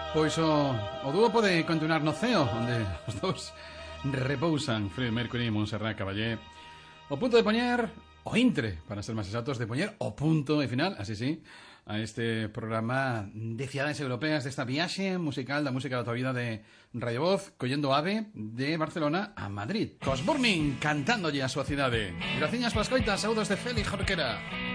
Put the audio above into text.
Pois o dúo pode continuar no ceo, onde os dous repousan Freddie Mercury e Montserrat Caballé. O punto de poñer, o intre, para ser máis exactos, de poñer o punto e final, así sí, a este programa de cidades europeas, desta viaxe musical da música da tua vida de Radio Voz, collendo ave de Barcelona a Madrid. Cos Burning cantándolle a súa cidade. Graciñas polas coitas, saúdos de Félix Jorquera.